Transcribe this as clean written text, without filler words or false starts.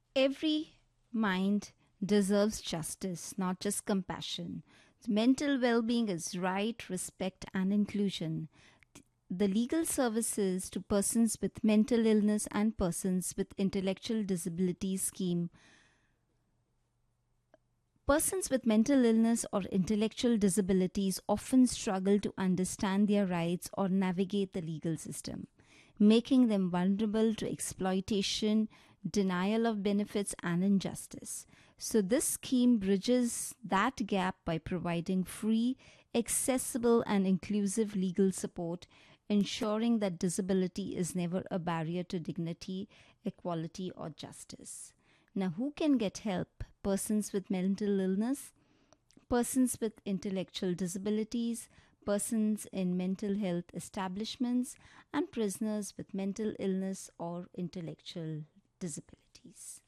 Every mind deserves justice, not just compassion. Mental well being is right, respect, and inclusion. The legal services to persons with mental illness and persons with intellectual disability scheme. Persons with mental illness or intellectual disabilities often struggle to understand their rights or navigate the legal system, making them vulnerable to exploitation, denial of benefits, and injustice. So, this scheme bridges that gap by providing free, accessible, and inclusive legal support, ensuring that disability is never a barrier to dignity, equality, or justice. Now, who can get help? Persons with mental illness, persons with intellectual disabilities, persons in mental health establishments, and prisoners with mental illness or intellectual disabilities.